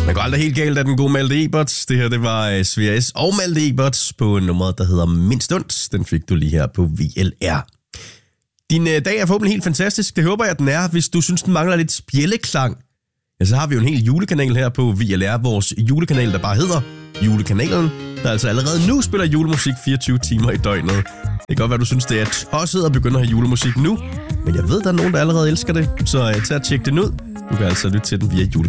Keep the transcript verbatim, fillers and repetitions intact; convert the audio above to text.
Man går aldrig helt galt af den gode Malte Ebert. Det her, det var S V S og Malte Ebert på nummeret, der hedder Mindst Ondt. Den fik du lige her på V L R. Din øh, dag er forhåbentlig helt fantastisk. Det håber jeg, den er. Hvis du synes, den mangler lidt spjælleklang, ja, så har vi jo en hel julekanal her på V L R. Vores julekanal, der bare hedder Julekanalen, der altså allerede nu spiller julemusik fireogtyve timer i døgnet. Det kan godt være, du synes, det er tosset at begynde at have julemusik nu, men jeg ved, der er nogen, der allerede elsker det, så øh, tag og tjek den ud. Du kan altså lytte til den via jule